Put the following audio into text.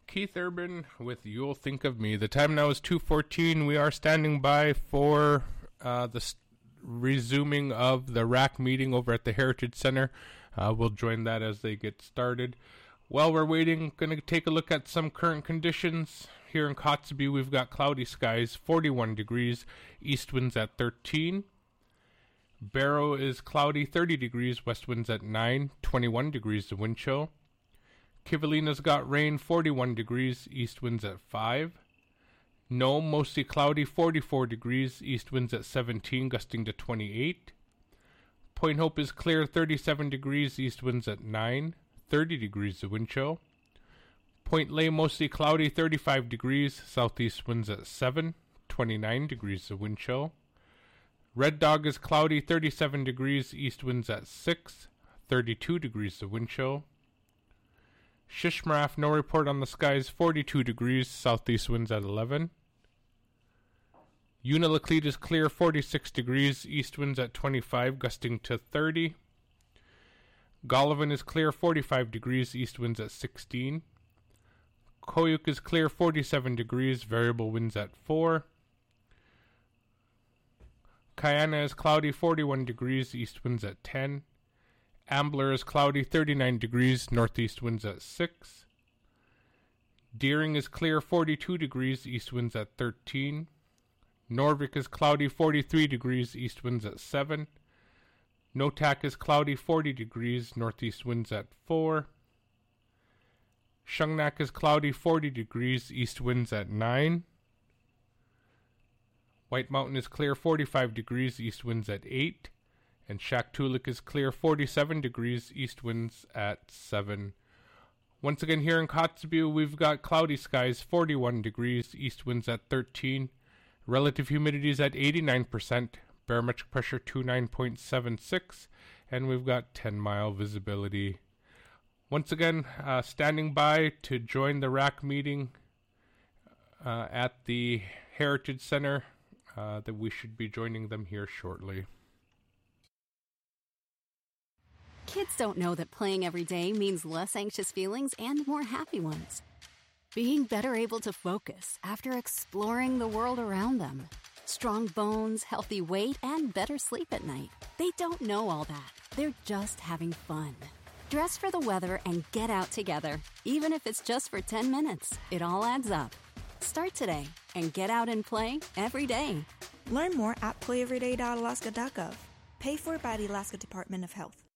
Keith Urban with You'll Think of Me. The time now is 2:14. We are standing by for the resuming of the RAC meeting over at the Heritage Center. We'll join that as they get started. While we're waiting, going to take a look at some current conditions. Here in Kotzebue, we've got cloudy skies, 41 degrees, east winds at 13. Barrow is cloudy, 30 degrees, west winds at 9, 21 degrees the wind chill. Kivalina's got rain, 41 degrees, east winds at 5. Nome, mostly cloudy, 44 degrees, east winds at 17, gusting to 28. Point Hope is clear, 37 degrees, east winds at 9, 30 degrees the wind chill. Point Lay, mostly cloudy, 35 degrees, southeast winds at 7, 29 degrees the wind chill. Red Dog is cloudy, 37 degrees, east winds at 6, 32 degrees the wind chill. Shishmaref, no report on the skies, 42 degrees, southeast winds at 11. Unalakleet is clear, 46 degrees, east winds at 25, gusting to 30. Golovin is clear, 45 degrees, east winds at 16. Koyuk is clear, 47 degrees, variable winds at 4. Kayana is cloudy, 41 degrees, east winds at 10. Ambler is cloudy, 39 degrees, northeast winds at 6. Deering is clear, 42 degrees, east winds at 13. Norvik is cloudy, 43 degrees, east winds at 7. Notak is cloudy, 40 degrees, northeast winds at 4. Shungnak is cloudy, 40 degrees, east winds at 9. White Mountain is clear, 45 degrees, east winds at 8. And Shaktoolik is clear, 47 degrees, east winds at 7. Once again, here in Kotzebue, we've got cloudy skies, 41 degrees, east winds at 13. Relative humidity is at 89%, barometric pressure 29.76, and we've got 10-mile visibility. Once again, standing by to join the RAC meeting at the Heritage Center, that we should be joining them here shortly. Kids don't know that playing every day means less anxious feelings and more happy ones. Being better able to focus after exploring the world around them. Strong bones, healthy weight, and better sleep at night. They don't know all that. They're just having fun. Dress for the weather and get out together. Even if it's just for 10 minutes, it all adds up. Start today and get out and play every day. Learn more at playeveryday.alaska.gov. Paid for by the Alaska Department of Health.